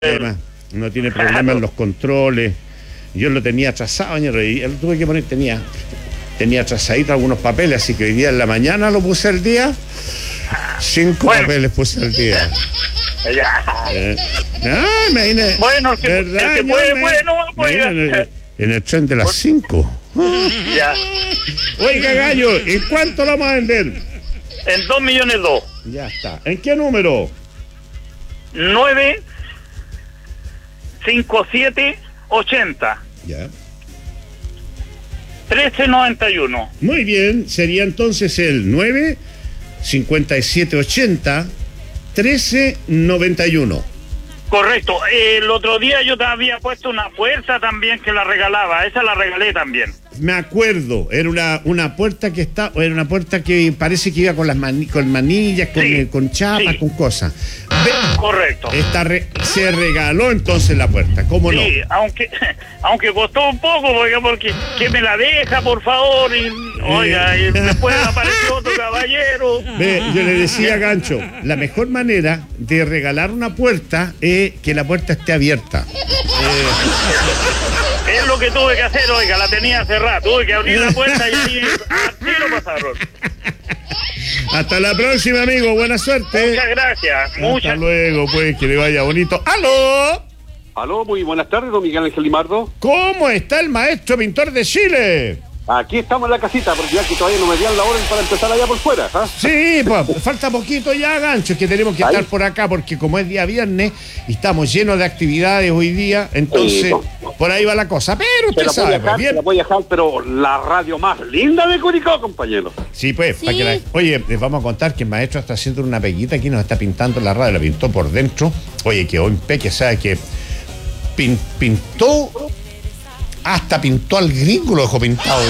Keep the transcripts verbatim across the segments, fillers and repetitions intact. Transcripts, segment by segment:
problema, no tiene problema en los controles. Yo lo tenía atrasado, y lo tuve que poner, tenía, tenía atrasadito algunos papeles, así que hoy día en la mañana lo puse al día. Cinco bueno. papeles puse al día. Ya. Eh, no, imagínate. Bueno, si ¿verdad? se puede, bueno, pues. En el, en el tren de las cinco. Ya. Oiga, gallo, ¿en cuánto lo vamos a vender? En dos millones dos. Ya está. ¿En qué número? Nueve cinco siete ochenta. Ya. Trece noventa y uno. Muy bien, sería entonces el nueve cincuenta y siete ochenta trece noventa y uno. Correcto. Eh, el otro día yo te había puesto una puerta también que la regalaba. Esa la regalé también. Me acuerdo, era una, una puerta que está, era una puerta que parece que iba con las mani, con manillas, con, sí, eh, con chapas, sí. con cosas. Ve, Correcto. Esta re, se regaló entonces la puerta, ¿cómo sí, no? aunque aunque costó un poco, oiga, porque que me la deja, por favor, y, oiga, y después apareció otro caballero. Ve, yo le decía a Gancho, la mejor manera de regalar una puerta es que la puerta esté abierta. Eh, Es lo que tuve que hacer, oiga, la tenía cerrada, tuve que abrir la puerta y así, así lo pasaron. Hasta la próxima, amigo, buena suerte. Muchas gracias. Hasta Muchas... luego, pues, que le vaya bonito. ¡Aló! Aló, muy buenas tardes, don Miguel Ángel Limardo. ¿Cómo está el maestro pintor de Chile? Aquí estamos en la casita, porque ya que todavía no me dieron la orden para empezar allá por fuera. ¿Ah? Sí, pues falta poquito ya, Gancho, que tenemos que Ahí. estar por acá, porque como es día viernes y estamos llenos de actividades hoy día, entonces Sí, no. por ahí va la cosa. Pero usted Se la voy a sabe, dejar, pues, se bien. la voy a dejar, pero la radio más linda de Curicó, compañero. Sí, pues, Sí. para que la... Oye, les vamos a contar que el maestro está haciendo una peguita aquí, nos está pintando la radio, la pintó por dentro. Oye, quedó impeque, ¿sabe? Que pin, pintó, hasta pintó al gringo, lo dejó pintado.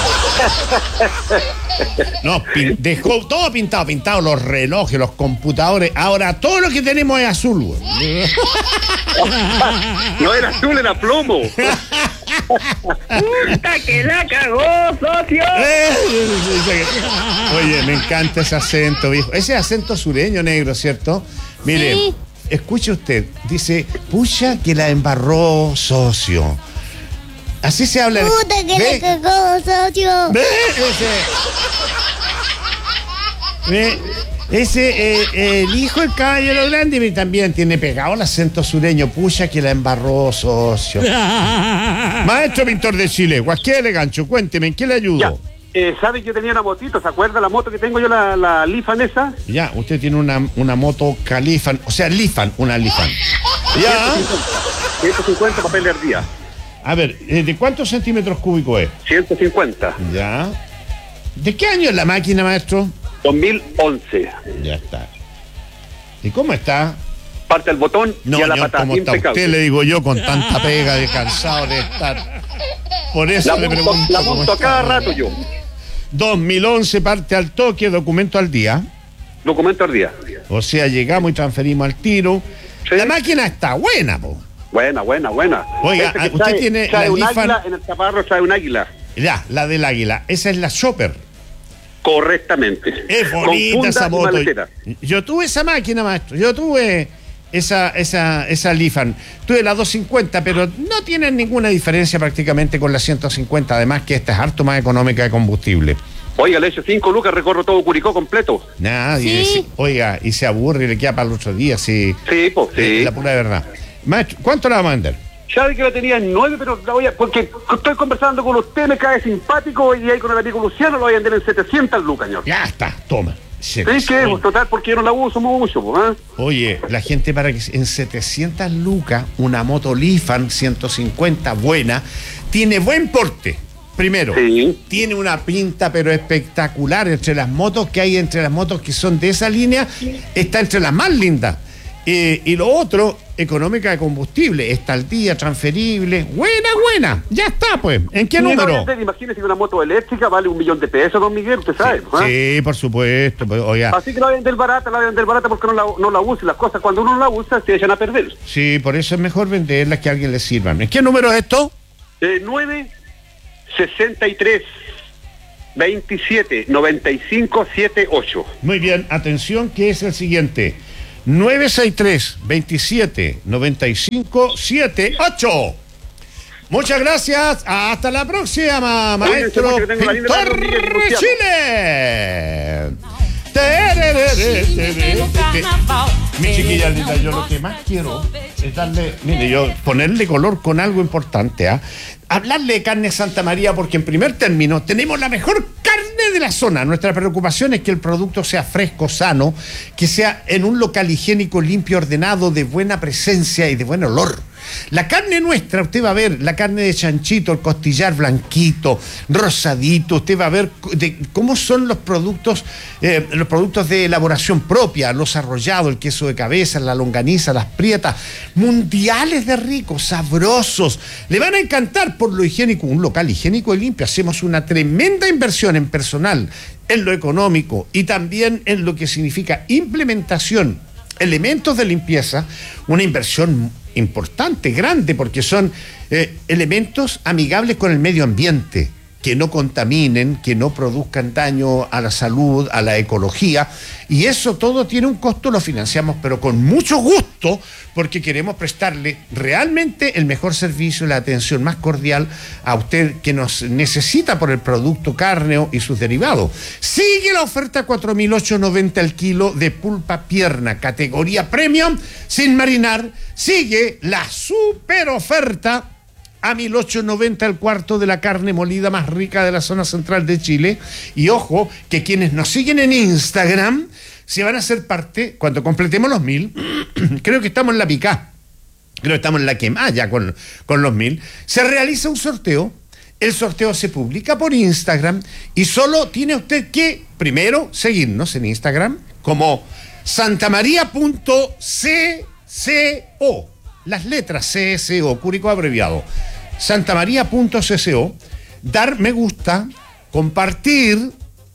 No, pin, dejó todo pintado, pintado los relojes, los computadores. Ahora todo lo que tenemos es azul, güey. No era azul, era plomo. ¡Puta que la cagó, socio! Oye, me encanta ese acento, viejo. Ese acento sureño, negro, ¿cierto? Mire, Sí. escuche usted. Dice, pucha que la embarró, socio. Así se habla. Puta que ¿Ve? le cagó, socio. ¿Ve? Ese. ¿Ve? Ese, eh, el hijo del caballero grande y también tiene pegado el acento sureño. Pucha que la embarró, socio. Maestro pintor de Chile, Guasquele Gancho, cuénteme, ¿en qué le ayudo? Ya. Eh, ¿Sabe que yo tenía una motito? ¿Se acuerda la moto que tengo yo, la, la Lifan esa? Ya, usted tiene una, una moto Califan, o sea, Lifan, una Lifan. Ya. ciento cincuenta papeles al día. A ver, ¿de cuántos centímetros cúbicos es? ciento cincuenta. Ya. ¿De qué año es la máquina, maestro? dos mil once. Ya está. ¿Y cómo está? Parte al botón No, y a la señor, patada. ¿cómo está Impecable. usted? Le digo yo, con tanta pega, de cansado de estar. Por eso La le monto, pregunto. la cómo monto a está. cada rato yo. dos mil once parte al toque, documento al día. Documento al día. O sea, llegamos y transferimos al tiro. Sí. La máquina está buena, po. Buena, buena, buena. Oiga, Este que usted trae- tiene trae la un Lifan- águila, en el taparro trae un águila. Ya, la del águila. Esa es la Chopper. Correctamente. Es Con bonita funda esa y moto. maletera. Yo tuve esa máquina, maestro. Yo tuve esa, esa, esa Lifan. Tuve la doscientos cincuenta, pero no tienen ninguna diferencia prácticamente con la ciento cincuenta. Además que esta es harto más económica de combustible. Oiga, le echo cinco lucas, recorro todo Curicó completo. Nadie. Sí. se- oiga, y se aburre y le queda para el otro día. Sí. Sí, pues, sí. Es la pura verdad. Maestro, ¿cuánto la va a vender? Sabe que la tenía en nueve, pero la voy a... Porque estoy conversando con usted, me cae simpático, y ahí con el amigo Luciano lo voy a vender en setecientas lucas, señor. Ya está, toma. Se- Sí, que es, total, porque yo no la uso mucho, pues, ¿ah? Oye, la gente para que en setecientas lucas una moto Lifan ciento cincuenta buena tiene buen porte. Primero, Sí. tiene una pinta pero espectacular entre las motos que hay, entre las motos que son de esa línea, está entre las más lindas. Eh, y lo otro, económica de combustible, está al día, transferible, buena, buena. Ya está, pues. ¿En qué Sí, no, número? usted, imagínese que una moto eléctrica vale un millón de pesos, don Miguel, usted sabe, ¿ah? Sí, por supuesto. Pues, oiga, Así que la voy a vender barata, la voy a vender barata porque no la, no la usa. Y las cosas cuando uno no la usa se echan a perder. sí, por eso es mejor venderlas que a alguien le sirvan. ¿En qué número es esto? Eh, nueve sesenta y tres veintisiete noventa y cinco setenta y ocho. Muy bien, atención, que es el siguiente. nueve seis tres, veintisiete, noventa y cinco, setenta y ocho. Muchas gracias. Hasta la próxima, maestro Oye, que tengo la linda Pintor Miguel Luciano. Chile. Tererere, tererere. Mi chiquilla linda, yo lo que más quiero es darle, mire, yo ponerle color con algo importante, ¿ah? Hablarle de carne Santa María, porque en primer término tenemos la mejor carne de la zona. Nuestra preocupación es que el producto sea fresco, sano, que sea en un local higiénico, limpio, ordenado, de buena presencia y de buen olor. La carne nuestra, usted va a ver la carne de chanchito, el costillar blanquito, rosadito, usted va a ver de cómo son los productos, eh, los productos de elaboración propia, los arrollados, el queso de cabeza, la longaniza, las prietas, mundiales de ricos, sabrosos. Le van a encantar por lo higiénico, un local higiénico y limpio. Hacemos una tremenda inversión en personal, en lo económico y también en lo que significa implementación, elementos de limpieza, una inversión importante, grande, porque son eh, elementos amigables con el medio ambiente, que no contaminen, que no produzcan daño a la salud, a la ecología, y eso todo tiene un costo, lo financiamos, pero con mucho gusto, porque queremos prestarle realmente el mejor servicio, la atención más cordial a usted que nos necesita por el producto cárneo y sus derivados. Sigue la oferta cuatro mil ochocientos noventa el kilo de pulpa pierna, categoría premium, sin marinar. Sigue la super oferta a mil ochocientos noventa el cuarto de la carne molida más rica de la zona central de Chile. Y ojo, que quienes nos siguen en Instagram se van a hacer parte, cuando completemos los mil, creo que estamos en la picá, creo que estamos en la quemada ya con, con los mil, se realiza un sorteo. El sorteo se publica por Instagram y solo tiene usted que, primero, seguirnos en Instagram como santamaría punto c c o, las letras C S O, Curicó abreviado, santamaría punto c c o, dar me gusta, compartir,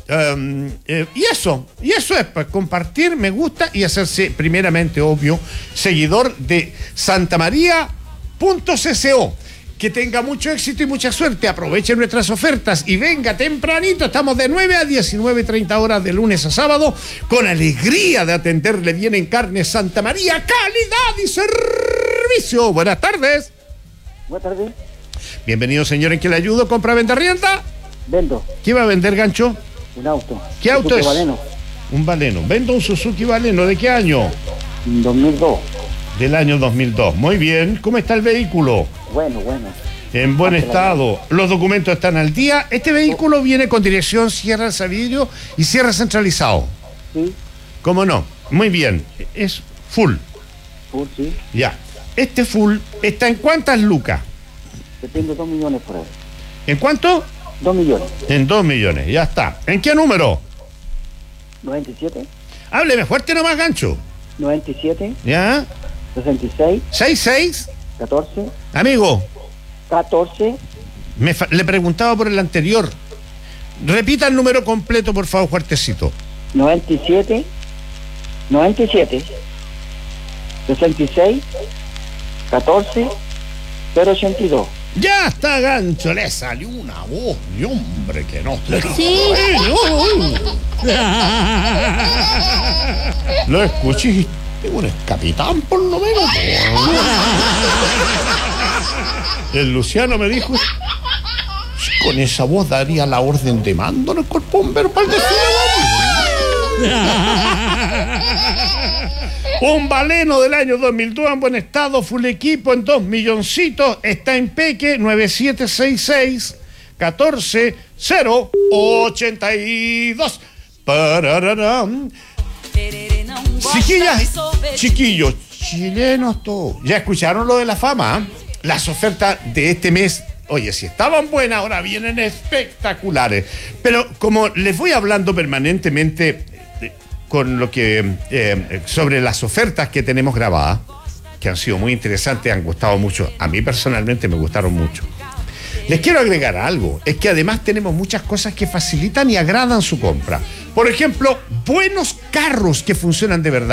um, eh, y eso, y eso es, pues, compartir, me gusta y hacerse, primeramente, obvio, seguidor de santamaría punto c c o. Que tenga mucho éxito y mucha suerte. Aproveche nuestras ofertas y venga tempranito. Estamos de nueve a diecinueve treinta horas de lunes a sábado, con alegría de atenderle bien en Carne Santa María. Calidad y servicio. Buenas tardes. Buenas tardes. Bienvenido, señor. ¿En qué le ayudo? ¿Compra, venta, rienda? Vendo. ¿Qué va a vender, gancho? Un auto. ¿Qué auto Suzuki es? Baleno. Un Baleno. Vendo un Suzuki Baleno. ¿De qué año? dos mil dos. Del año dos mil dos. Muy bien. ¿Cómo está el vehículo? Bueno, bueno. En buen estado. Los documentos están al día. Este vehículo viene con dirección cierre al vidrio y cierre centralizado. Sí. ¿Cómo no? Muy bien. Es full. Full, sí. Ya. Este full está en ¿cuántas lucas? Depende de dos millones por ahí. ¿En cuánto? Dos millones. En dos millones. Ya está. ¿En qué número? noventa y siete. Hábleme fuerte nomás, gancho. noventa y siete. ¿Ya? sesenta y seis. ¿seis seis? catorce. Amigo, catorce. me fa- le preguntaba por el anterior. Repita el número completo, por favor, fuertecito. noventa y siete. noventa y siete. sesenta y seis. catorce. cero ochenta y dos. Ya está, gancho. Le salió una voz de hombre que no te... Sí. Lo escuché. Bueno, es capitán, por lo menos. El Luciano me dijo: con esa voz daría la orden de mando en el cuerpo bombero para el desfile. Un Baleno del año dos mil dos en buen estado, full equipo, en dos milloncitos, está en Peque. Nueve siete seis seis catorce cero ochenta y dos. Parararán. Chiquillas, chiquillos, chilenos todos. ¿Ya escucharon lo de la fama? Las ofertas de este mes, oye, si estaban buenas, ahora vienen espectaculares. Pero como les voy hablando permanentemente eh, con lo que eh, sobre las ofertas que tenemos grabadas, que han sido muy interesantes, han gustado mucho. A mí personalmente me gustaron mucho. Les quiero agregar algo, es que además tenemos muchas cosas que facilitan y agradan su compra. Por ejemplo, buenos carros que funcionan de verdad.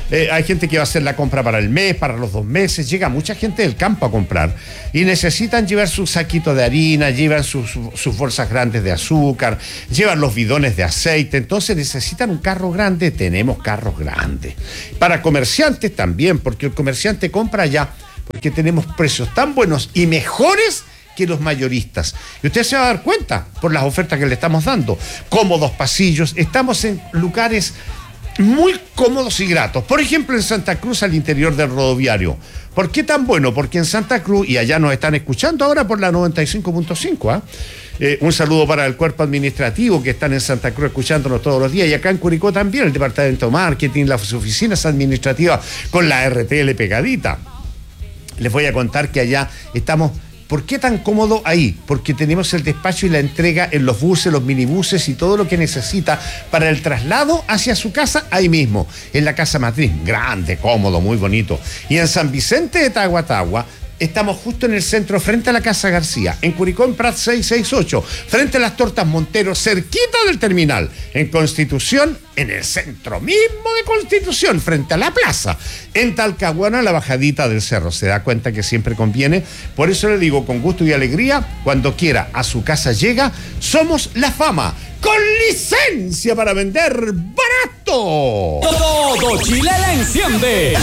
eh, hay gente que va a hacer la compra para el mes, para los dos meses, llega mucha gente del campo a comprar y necesitan llevar su saquito de harina, llevan sus, sus bolsas grandes de azúcar, llevan los bidones de aceite, entonces necesitan un carro grande, tenemos carros grandes. Para comerciantes también, porque el comerciante compra allá, porque tenemos precios tan buenos y mejores que los mayoristas. Y usted se va a dar cuenta por las ofertas que le estamos dando. Cómodos pasillos, estamos en lugares muy cómodos y gratos. Por ejemplo, en Santa Cruz, al interior del rodoviario. ¿Por qué tan bueno? Porque en Santa Cruz, y allá nos están escuchando ahora por la noventa y cinco punto cinco, ¿eh? Eh, un saludo para el cuerpo administrativo que están en Santa Cruz escuchándonos todos los días, y acá en Curicó también, el departamento de marketing, las oficinas administrativas con la R T L pegadita. Les voy a contar que allá estamos. ¿Por qué tan cómodo ahí? Porque tenemos el despacho y la entrega en los buses, los minibuses y todo lo que necesita para el traslado hacia su casa ahí mismo, en la casa matriz, grande, cómodo, muy bonito. Y en San Vicente de Tahuatahua estamos justo en el centro, frente a la Casa García, en Curicó, en Prat seiscientos sesenta y ocho, frente a las Tortas Montero, cerquita del terminal, en Constitución, en el centro mismo de Constitución, frente a la plaza, en Talcahuano, la bajadita del cerro. Se da cuenta que siempre conviene. Por eso le digo, con gusto y alegría, cuando quiera a su casa llega, somos La Fama, con licencia para vender barato. Todo Chile la enciende.